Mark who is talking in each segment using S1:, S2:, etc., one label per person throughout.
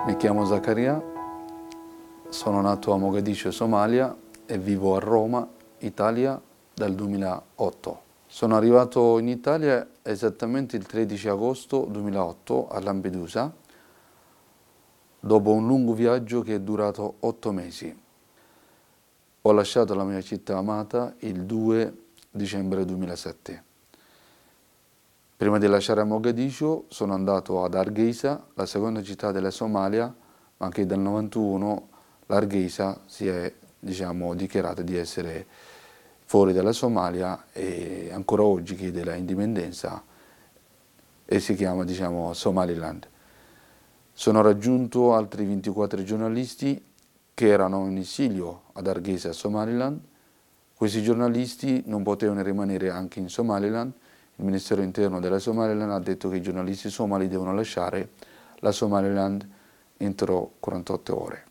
S1: Mi chiamo Zaccaria, sono nato a Mogadiscio, Somalia e vivo a Roma, Italia, dal 2008. Sono arrivato in Italia esattamente il 13 agosto 2008 a Lampedusa, dopo un lungo viaggio che è durato 8 mesi. Ho lasciato la mia città amata il 2 dicembre 2007. Prima di lasciare Mogadiscio sono andato ad Hargeisa, la seconda città della Somalia, ma anche dal 91 l'Hargeisa si è dichiarata di essere fuori dalla Somalia e ancora oggi chiede l'indipendenza e si chiama Somaliland. Sono raggiunto altri 24 giornalisti che erano in esilio ad Hargeisa, Somaliland. Questi giornalisti non potevano rimanere anche in Somaliland. Il Ministero Interno della Somaliland ha detto che i giornalisti somali devono lasciare la Somaliland entro 48 ore.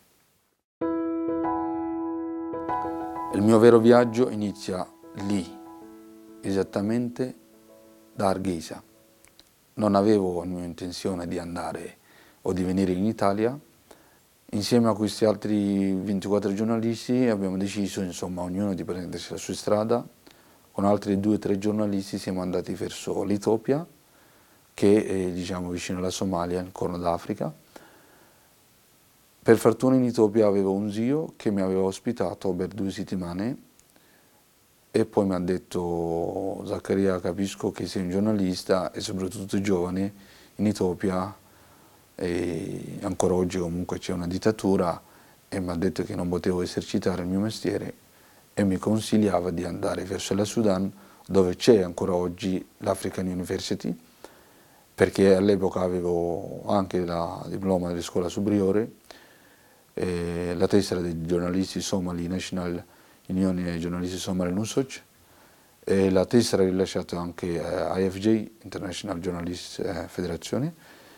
S1: Il mio vero viaggio inizia lì, esattamente da Hargeisa. Non avevo intenzione di andare o di venire in Italia. Insieme a questi altri 24 giornalisti abbiamo deciso, ognuno di prendersi la sua strada. Con altri 2 o 3 giornalisti siamo andati verso l'Etiopia, che è vicino alla Somalia, nel Corno d'Africa. Per fortuna in Etiopia avevo un zio che mi aveva ospitato per 2 settimane e poi mi ha detto: Zaccaria, capisco che sei un giornalista e soprattutto giovane in Etiopia e ancora oggi comunque c'è una dittatura, e mi ha detto che non potevo esercitare il mio mestiere e mi consigliava di andare verso la Sudan, dove c'è ancora oggi l'African University, perché all'epoca avevo anche il diploma della scuola superiore, la tessera dei giornalisti somali, National Unione Giornalisti Somali NUSOC, e la tessera rilasciata anche a IFJ, International Journalists Federazione.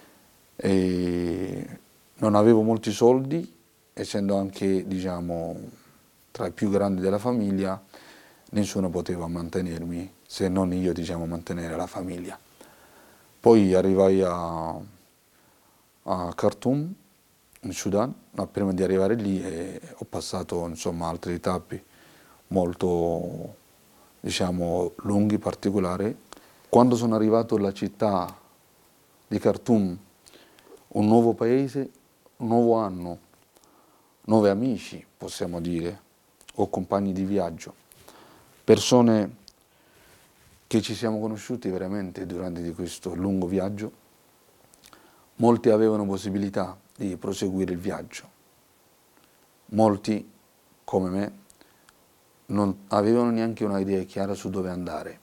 S1: E non avevo molti soldi, essendo anche tra i più grandi della famiglia, nessuno poteva mantenermi se non io mantenere la famiglia. Poi arrivai a Khartoum, in Sudan, ma prima di arrivare lì ho passato altre tappe molto lunghi, particolari. Quando sono arrivato alla città di Khartoum, un nuovo paese, un nuovo anno, nuovi amici, possiamo dire, o compagni di viaggio, persone che ci siamo conosciuti veramente durante questo lungo viaggio. Molti avevano possibilità di proseguire il viaggio, molti, come me, non avevano neanche un'idea chiara su dove andare.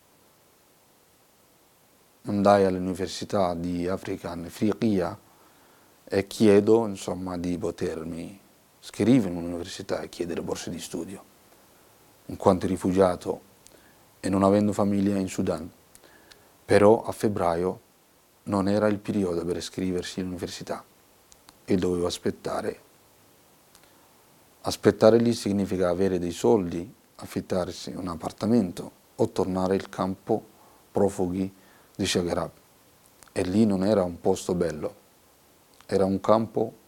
S1: Andai all'Università di African Ifriqiya e chiedo di potermi iscrivere in un'università e chiedere borse di studio, in quanto rifugiato e non avendo famiglia in Sudan. Però a febbraio non era il periodo per iscriversi all'università e dovevo aspettare. Aspettare lì significa avere dei soldi, affittarsi un appartamento o tornare al campo profughi di Shagharab. E lì non era un posto bello, era un campo